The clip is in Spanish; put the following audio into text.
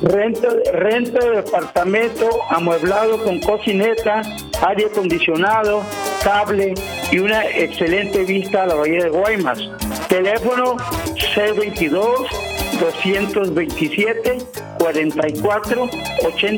Renta de departamento amueblado con cocineta, aire acondicionado, cable y una excelente vista a la bahía de Guaymas. Teléfono 622-227-4480.